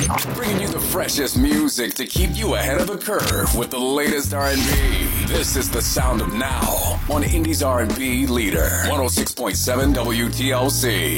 Bringing you the freshest music to keep you ahead of the curve with the latest R&B. This is the sound of now on Indies R&B Leader 106.7 WTLC.